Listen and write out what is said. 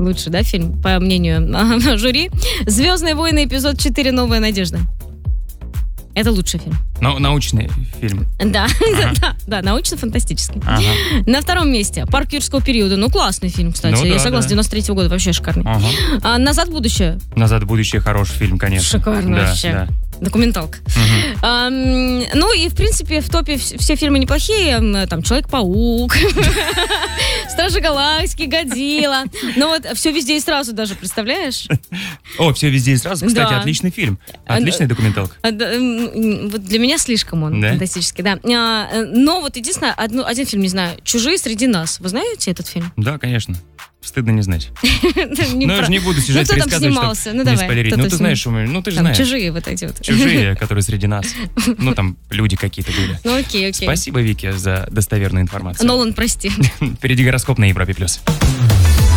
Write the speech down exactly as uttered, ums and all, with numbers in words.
лучший, да, фильм, по мнению жюри. «Звездные войны», эпизод четыре «Новая надежда». Это лучший фильм. Но, научный фильм. Да, Ага. да, да, научно-фантастический. Ага. На втором месте «Парк юрского периода». Ну, классный фильм, кстати. Ну Я да, согласна, да. девяносто третьего года вообще шикарный. Ага. А, «Назад в будущее». «Назад в будущее» хороший фильм, конечно. Шикарно Да, вообще. да. Документалка. Мгм. Ам, ну и, в принципе, в топе вс- все фильмы неплохие. М, Там «Человек-паук», «Стражи Галактики», «Годзилла». Но вот «Все везде и сразу» даже, представляешь? О, «Все везде и сразу». Кстати, Да. отличный фильм. Отличная документалка. А, да, м, Вот для меня слишком он Да? фантастический, да. А, э, Но вот единственное, одну- один фильм не знаю. «Чужие среди нас». Вы знаете этот фильм? Да, конечно. Стыдно не знать. Не Но я про- же не буду Ну, сюжет кто там пересказывать, снимался? чтобы Ну, не давай. спойлерить. Кто Ну, там ты знаешь, что мы- ну, ты же Там знаешь. «Чужие» вот эти вот. Чужие, которые среди нас. Ну, там люди какие-то были. Ну, окей, окей. Спасибо, Вики, за достоверную информацию. Нолан, прости. Впереди гороскоп на Европе+. плюс.